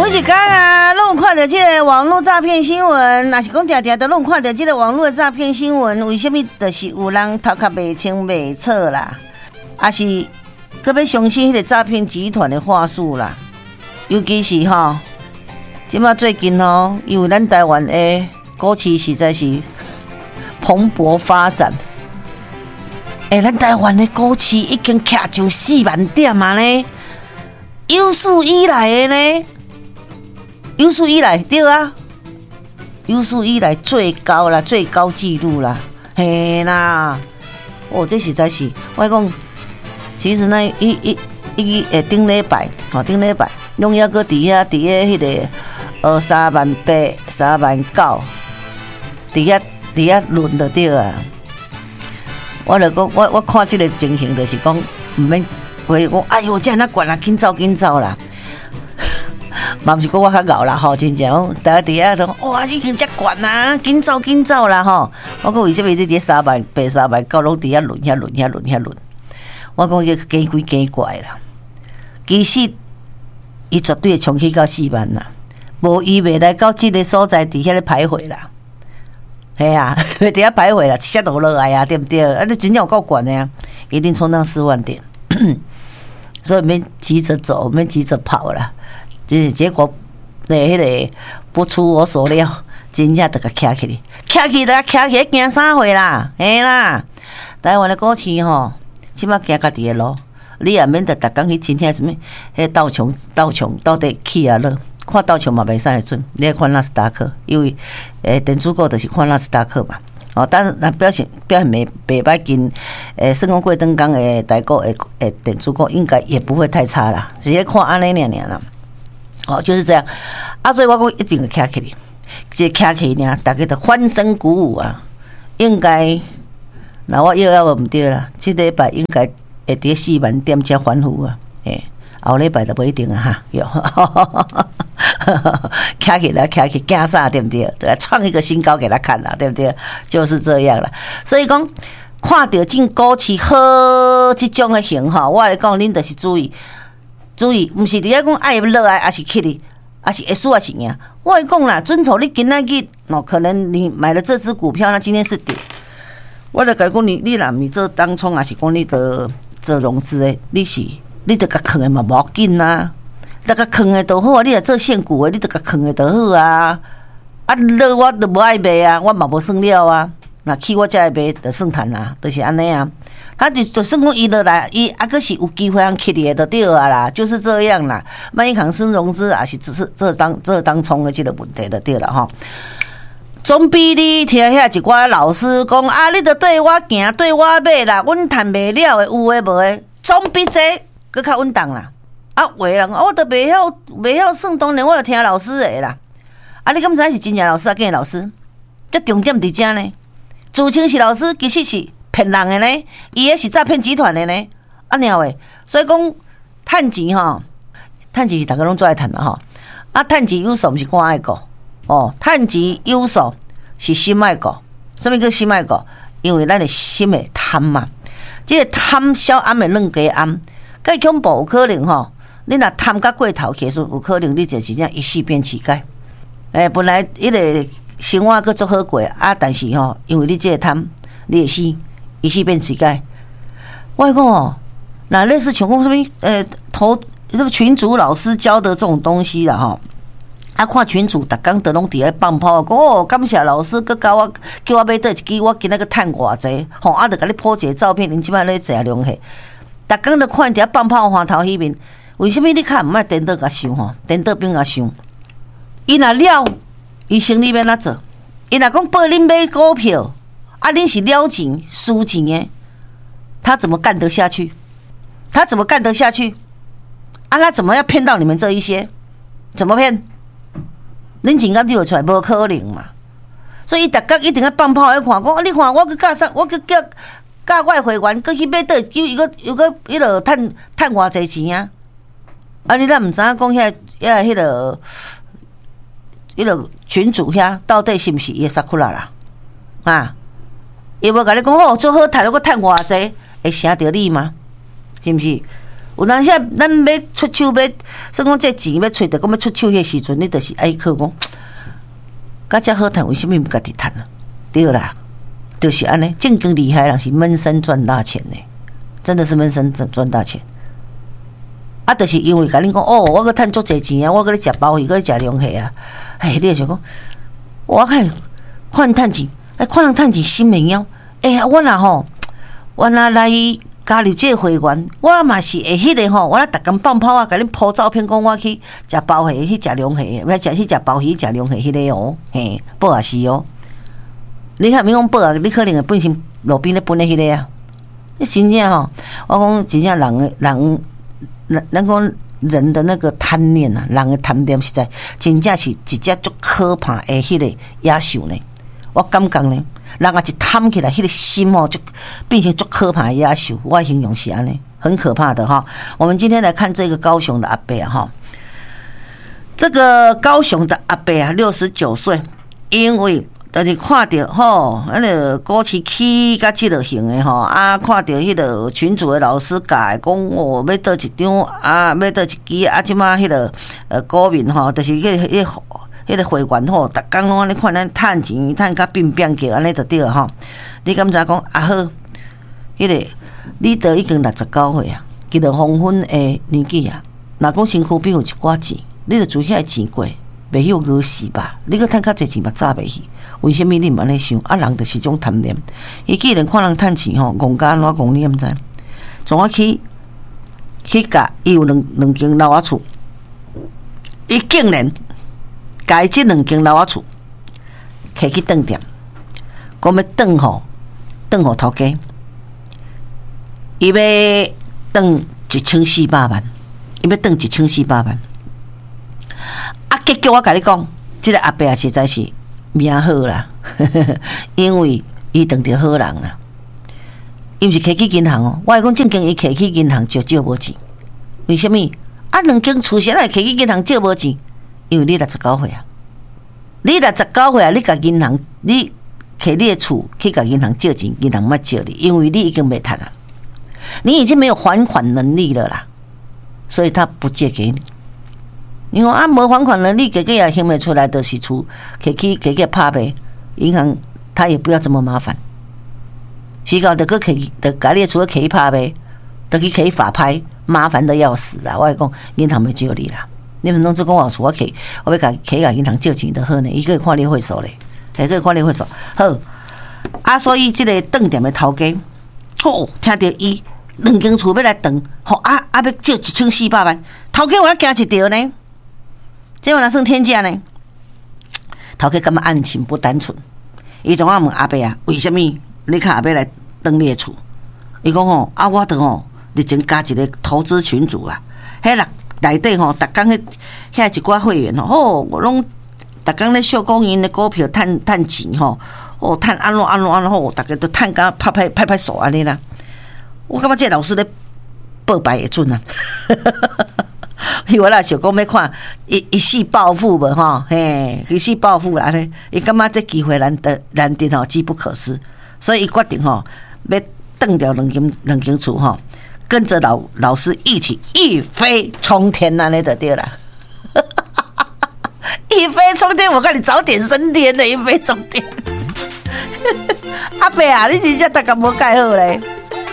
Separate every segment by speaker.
Speaker 1: 每一天啊，拢有看到这个网络诈骗新闻，若是讲常常都拢有看到这个网络的诈骗新闻，为什么就是有人头壳袂清袂楚啦，还是佮要相信迄个诈骗集团的话术啦？尤其是吼，即马最近吼，因为咱台湾的股市实在是蓬勃发展，咱台湾的股市已经徛就4万点啊呢，有史以来的呢。有史以来对啊，有史以来最高啦，最高纪录啦，嘿啦，这实在是我讲，其实呢，顶礼拜，拢还搁伫迄个3万8、3万9，伫遐轮就对啊。我就讲，我看这个情形就是讲，唔免话讲，哎哟，这样那管啦，紧走啦。嘛不是讲我较敖啦吼，真正大家底下都哇已经遮悬啦，紧走啦吼。我讲为这边这3万8、3万9拢底下轮。我讲伊惊怪啦。其实伊绝对会冲起到4万啦，无伊袂来到这个所在底下咧徘徊啦。嘿啊，伫遐徘徊啦，一下落落来啊，对不对？啊，你真正有够悬的啊，一定冲到4万点。所以免急着走，免急着跑啦。就是结果，迄个不出我所料，真正就甲徛起来，惊啥货啦？嘿啦，台湾的股市吼，即马行家己的路，你也免得逐工去真正什么，迄道琼到底起啊落，看道琼嘛袂使会准，你要看纳斯达克，因为电子股就是看纳斯达克嘛。但是那表现袂歹跟升光过灯港的台股的电子股应该也不会太差啦，直接看安尼尔啦。就是这样所以我讲一定会徛起来，这徛起来大家都欢声鼓舞啊。应该，那我又唔对啦，这礼拜应该会伫4万点才反复啊。后礼拜就不一定啊哈，有，徛起来，惊啥对不对？对，创一个新高给他看啦，对不对？就是这样啦。所以讲，看到进股市好这种的型哈，我来讲，恁就是注意。毋是伫遐讲爱落来，还是起哩，还是会输还是赢？我会讲啦，遵守你今仔日可能你买了这只股票，那今天是跌，我就甲讲你若毋是做当冲，还是讲你做融资的，你就甲藏的嘛无要紧啦，那甲藏的就好啊，你若做现股的，你就甲藏的就好啊。落我就无爱卖啊，我嘛无算了啊。那起我才会卖，就算赚啊，就是安尼啊。他就算讲伊落来，伊还阁是有机会通起的就对啊啦，就是这样啦。万一扛生融资，还是只是这当冲的这个问题就对了哈。总比你听遐一寡老师讲你着对我行，对我买啦，阮赚袂了的，有诶无诶，总比这搁较稳当啦。有诶人我着袂晓算，当然我着听老师诶啦。你敢知是真正老师假老师？这重点伫遮呢。自称是老师，其实是骗人的呢，伊也是诈骗集团的呢，鸟诶，所以讲趁钱吼，趁钱是大家拢最爱趁的吼，趁钱有数毋是肝爱顾趁钱有数是心爱顾，什么叫心爱顾？因为咱的心会贪嘛，这个贪小暗的软鸡暗，介恐怖有可能吼，你若贪甲过头去时，有可能你就是这样一夕变乞丐，本来迄个生活阁足好过但是吼，因为你这个贪，你会死。一夕变乞丐，我讲那类似像讲什么什么群主老师教的这种东西啦吼，看群主逐工都拢伫咧放炮，讲感谢老师，佮教我叫我买倒一支，我今仔个趁偌济，就甲你po一个照片，恁即摆咧坐龙去，逐工都看伫咧放炮花头迄面，为什么你较毋爱颠倒甲想吼？颠倒边甲想，伊若了，伊生理要哪做？伊若讲报恁买股票。恁是了钱输钱的，他怎么干得下去？他怎么要骗到你们这一些？怎么骗？恁钱敢丢出来，无可能嘛！所以大家一定要放炮来看，讲你看我去教啥？我去教我的会员，去买倒叫伊个迄落趁偌济钱啊！你咱毋知影讲迄个群主遐到底是毋是伊萨库拉啦？伊无甲你讲做好赚，我趁偌济，会成着你吗？是毋是？ 有当时咱要出手要，算讲这钱要找着，讲要出手迄时阵，你就是爱靠讲，甲遮好趁，为什么毋家己趁啊？对啦，就是安尼，正经厉害人是闷声赚大钱呢，真的是闷声赚大钱。啊，就是因为甲恁讲哦，我搁趁足侪钱啊，我搁咧食鲍鱼，搁咧食龙虾啊，哎，你也想讲，我看趁钱，看人趁钱心会枵。我若吼，我若来加入这个会员，我嘛是会迄个吼，我逐工放炮啊，甲恁铺照片，讲我去食鲍鱼，去食龙虾，要去食鲍鱼，食龙虾迄个哦，嘿，报也是哦。你看，免讲报啊，你可能会本身路边咧分咧迄个啊。你真正吼，我讲真正人咱讲人的那个贪念啊，人的贪念实在真正是一只足可怕的迄个野兽呢。我感觉呢，人啊一贪起来，迄个心哦就变成足可怕的野兽。我形容是安尼，很可怕的哈。我们今天来看这个高雄的阿伯啊哈，这个高雄的阿伯啊，69岁，因为就是看到吼，股市起甲即落型的吼，啊，看到迄个群主的老师教讲哦，要倒一张啊，要倒一支啊，即马迄个股民吼，就是迄个会员吼，逐工拢安尼看咱趁钱，趁甲变叫安尼就对吼。你敢知讲啊好？迄个你都已经69岁啊，其实黄昏的年纪啊，若讲身躯边有一寡钱，你就做遐钱过。袂晓饿死吧？你搁趁较侪钱嘛，早袂去。为什么你毋安尼想？啊，人就是种贪念。伊既然看人趁钱吼，戆甲安怎戆你毋知？从我去甲伊有两间老仔厝，伊竟然甲伊即两间老仔厝摕去饭店，讲要转互头家，伊要转1400万，伊要转1400万。啊！结果我甲你讲，这个阿伯啊，实在是命好啦，因为伊当着好人啦。伊毋是摕去银行哦，我讲正经伊摕去银行就借无钱。为什么？啊，两间厝谁来摕去银行借无钱？因为你69岁啊，你69岁啊，你甲银行你摕你的厝去甲银行借钱，银行莫借你，因为你已经没赚了，你已经没有还款能力了啦，所以他不借给你。因为啊，无还款能力，结果也想不出来，就是厝摕去拍卖，银行他也不要这么麻烦。时到就去家里厝摕去拍卖，就去法拍，麻烦的要死啊！我讲银行袂借你啦，你们拢只讲我厝我要甲银行借钱就好呢，伊个看你会所咧，还个看你会所好啊，所以即个饭店的头家，吼，听到伊两间厝要来断，吼啊要借1400万，头家有哪惊一条呢？这哪算天价呢？头家感觉案情不单纯，伊总问阿伯啊，为什么你看阿伯来登你的厝？伊讲吼啊，我日前加一个投资群组啊，迄内底吼，逐工遐一寡会员吼，我拢逐工咧秀讲因的股票趁钱吼，哦趁安怎吼，逐个都趁甲拍手安尼啦。我感觉这老师咧报牌会准啊。伊我啦想讲要看一世暴富无吼，嘿，一世暴富啦咧，伊感觉这机会难得吼，机不可失，所以伊决定吼要断掉两间厝吼，跟着老师一起一飞冲天安尼就对啦。一飞冲天，我看你早点升天的一飞冲天。阿伯啊，你真正大家无介好咧。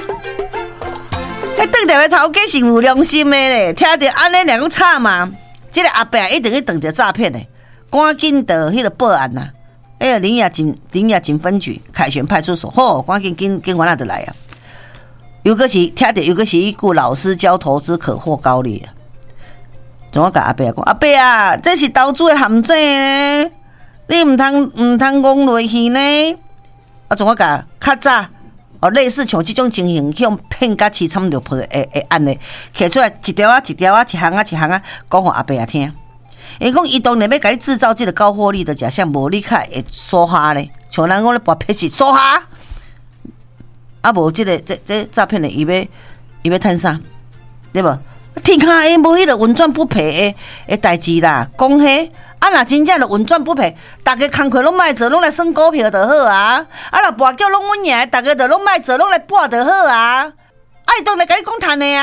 Speaker 1: 迄饭店的头家是有良心的咧，听到安尼两个吵嘛，这个阿伯一定去断着诈骗的，赶紧的迄个报案呐！林雅警分局凯旋派出所，吼，赶紧警官就来啊！有个是听到有个是一句老师教投资可获高利啊！怎我甲阿伯讲，阿伯啊，这是投资的陷阱呢，你唔通讲落去呢？啊，怎我甲较早。类似像这种情形，向骗甲凄惨落魄的案例，摕出来一条啊，一行啊，讲互阿伯也听。伊讲伊当然要甲你制造这个高获利的假象，无你较会梭哈咧，像人讲咧博撇是梭哈，啊无这诈骗的伊要趁啥，对无？天下诶无迄个运转不赔的代志啦，讲迄。啊，若真正就运转不赔，大家工课拢卖做，拢来算股票就好啊！啊，若博叫拢阮赢，大家就拢卖做，拢来博就好啊！啊，伊当然甲你讲赚的啊！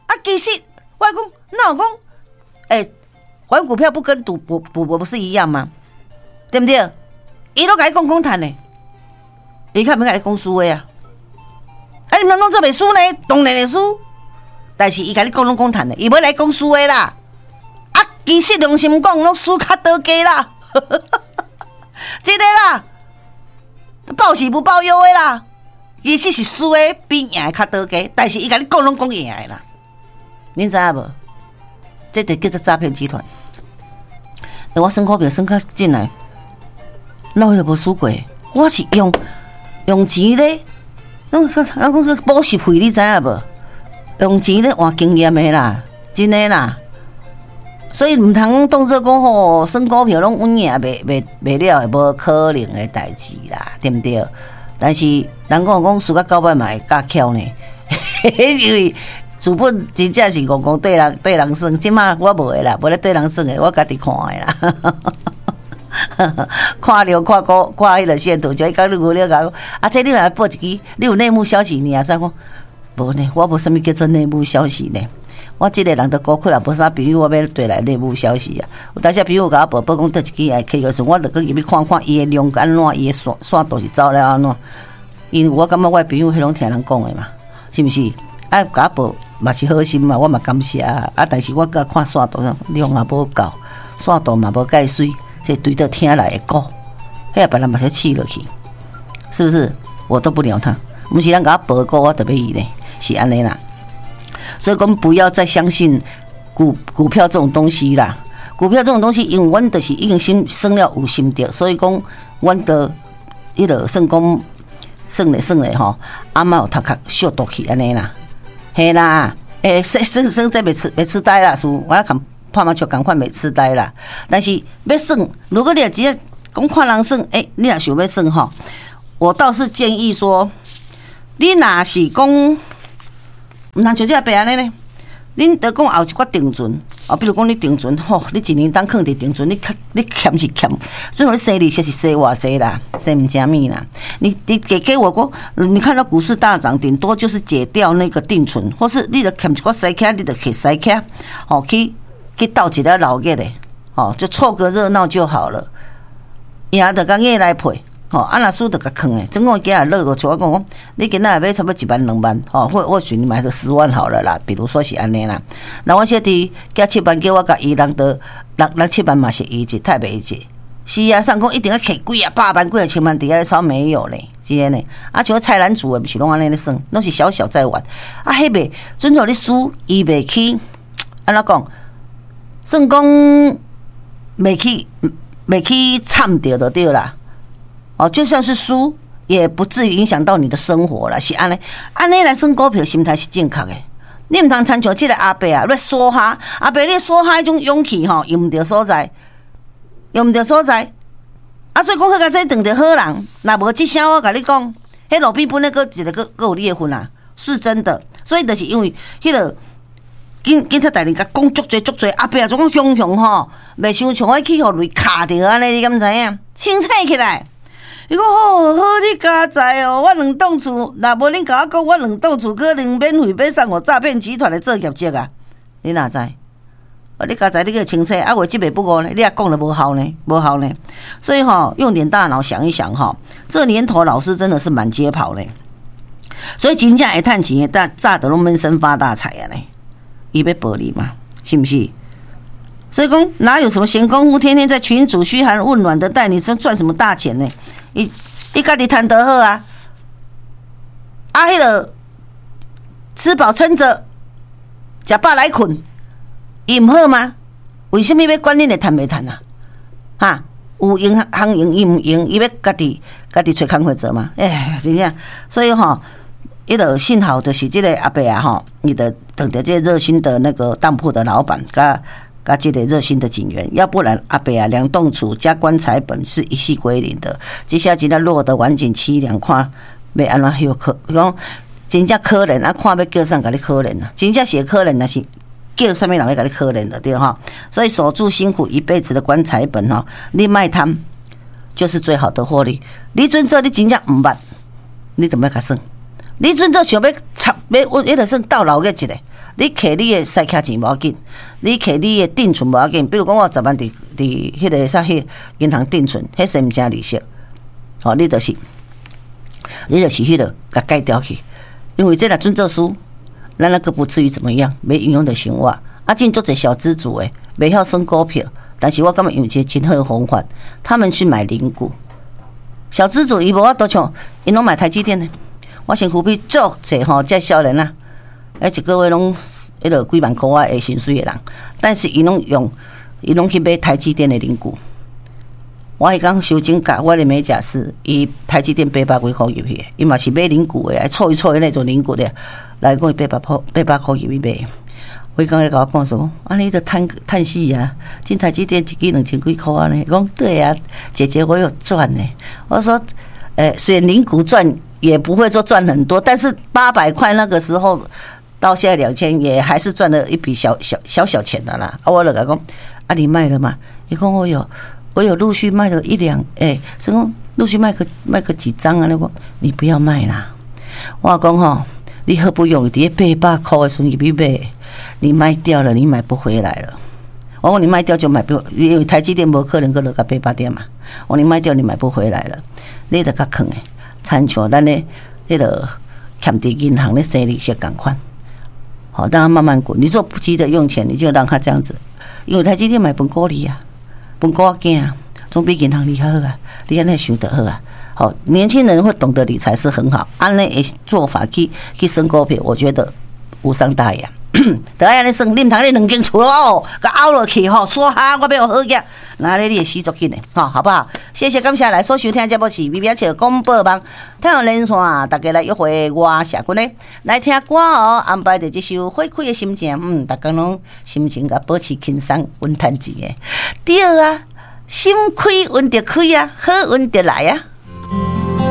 Speaker 1: 其实我讲那我讲，玩股票不跟赌博不是一样吗？对不对？伊都甲你讲讲赚的，伊看没甲你讲输的啊？你们拢做袂输呢？当然会输，但是伊甲你讲拢讲赚的，伊要来讲输的啦。其实良心讲，拢输较多家啦，真的啦，报喜不报忧的啦。其实是输的比赢的较多家，但是伊甲你讲拢讲赢的啦。恁知影无？这就叫做诈骗集团。我算股票算较进来，那我也无输过。我是用钱咧，咱讲补习费，你知影无？用钱咧换经验的啦，真的啦。所以唔通当作讲吼，算股票拢稳赢袂了，无可能的代志啦，对不对？但是人讲输到9百嘛会较巧呢，因为资本真正是讲对人算，即马我无的啦，无咧对人算的，我家己看的啦。看了看迄个线图，就讲你无了讲，这你来报一支，你有内幕消息呢？啊，啥讲？无呢，我无啥物叫做内幕消息呢。我即个人都高困啦，无啥朋友，我要对来内幕消息啊。有当时朋友甲我报讲倒一支来开个时，我就去入去看看伊的量安怎，伊的线图是走了安怎。因为我感觉我的朋友迄拢听人讲的嘛，是毋是？甲我报嘛是好心嘛，我嘛感谢啊。但是我甲看线图量也无够，线图嘛无介水，这对着听来的股，迄个别人嘛是气落去，是不是？我都不鸟他，毋是人甲我报股，我特别伊呢，是安尼啦。所以讲不要再相信股票这种东西啦。股票这种东西，因为阮就是已经先算了有心得，所以讲阮的迄个算讲算咧吼，嘛有头壳小倒去安尼啦，嘿啦，算这袂痴呆啦，是我要看拍麻雀赶快袂痴呆啦。但是要算，如果你只要讲看人算，你若想要算吼，我倒是建议说，你若是讲。唔通像这白安尼呢？恁得讲后一寡定存比如讲你定存你一年当放伫定存，你欠是欠，最后你生利息是生偌济啦，生唔加米啦。你给我讲，你看到股市大涨，顶多就是解掉那个定存，或是你得欠一寡塞卡，你得去塞卡，去倒一个老月的，就凑个热闹就好了。赢得甲硬来赔。若输就甲坑诶，总共今日落像我讲，你今仔买差不多1万2万，或许你买个10万好了啦，比如说是安尼啦。那我小弟加7万，叫我甲伊人得6、7万嘛是一级，太袂一。是啊，上讲一定要摕几啊8万、几啊千万底下咧炒没有咧，是安尼。像菜篮子诶，毋是拢安尼咧算，拢是小小在玩。迄袂准做你输，伊袂去安怎讲？算讲袂去惨着就对啦。就算是输，也不至于影响到你的生活啦。是安尼来算股票，心态是正确的。你唔通参像这个阿伯啊，你梭哈，阿伯你梭哈迄种勇气用唔着所在，所以讲迄个这当着好人，若无这声我甲你讲，迄路边本来个一个个有你的份啊，是真的。所以就是因为迄个警察大人甲讲足侪，阿伯啊，总讲雄袂伤像我去互雷卡着安尼，你敢知影？清醒起来。伊讲好你加在我2栋厝，若无恁甲我讲，我2栋厝可能免费要送我诈骗集团的做业绩啊！你哪知？你加在你个清楚，话即袂不过呢？你也讲了无效呢？所以用点大脑想一想这年头老师真的是满街跑呢。所以真正会趁钱的，早都拢闷声发大财啊呢！伊要保你嘛，是不是？所以讲哪有什么闲工夫，天天在群组嘘寒问暖的带你赚什么大钱呢？伊家己赚得好啊！迄个吃饱撑着，食饱来困，伊唔好吗？为什么要管恁会赚袂赚啊？有行用，伊唔用，伊要家己找工课做嘛？真正，所以迄个幸好就是这个阿伯啊你的等着这热心的那个当铺的老板加这个热心的警员，要不然阿伯啊2栋厝加棺材本是一夕归零的。接下来真正落得晚景凄凉，看要安怎休克，讲真正可怜啊！看要叫啥甲你可怜啊？真正是可怜，那是叫什么人要甲你可怜的对所以守住辛苦一辈子的棺材本你卖贪就是最好的获利。你准做你真正唔捌，你怎么甲算？你准做想要插要迄个算到老个一个， 你摕你的塞卡钱无要紧，你摕你的定存无要紧。比如讲我10万伫迄个啥迄银行定存，迄是毋正利息。吼，你就是迄个甲改掉去，因为这若准做书，咱那个不至于怎么样，没影响的生活。啊，真做者小资主诶，袂晓算股票，但是我感觉用一个真好的方法，他们去买零股。小资主伊无法度像，因拢买台积电呢。我身躯边足侪吼，这少年啊，一个月拢迄落几万块啊的薪水的人，但是伊拢去买台积电的零股。我迄讲收金价，我的美甲师，伊台积电800几块入去，伊嘛是买零股的，凑一凑的那种零股的，来讲伊800块入去买。我刚才甲我讲说，安尼就叹息啊！进台积电一支2000几块呢？讲对啊，姐姐我有赚呢。我说，虽然零股赚也不会说赚很多，但是800块那个时候到现在2000，也还是赚了一笔小钱的啦。啊，我就讲，啊你卖了嘛？伊讲我有陆续卖了1两，是讲陆续卖个几张啊？那个你不要卖啦。我讲吼，你何不用伫800块的时候你去买？你卖掉了，你买不回来了。我说你卖掉就买不，因为台积电无可能搁落到800点嘛。我说你卖掉你买不回来了，你得较坑诶，参像咱咧迄个欠伫银行咧生利息共款，好让它慢慢滚。你说不急着用钱，你就让它这样子，因为台积电买分股利啊，分股囝啊，总比银行利好啊，你安尼想得好啊。好，年轻人会懂得理财是很好，按那做法去升股票，我觉得无伤大雅。得安尼算，你唔通你2间厝哦，甲凹落去吼，说哈，我要好嘢，那你会死足紧的，好不好？谢谢感谢来所收听节目是微微笑广播网，太阳连线，大家来约会我社群咧，来听歌哦，安排着这首花开的心情，大家拢心情甲保持轻松，稳赚钱的，对啊，心开运就开啊，好运就来啊。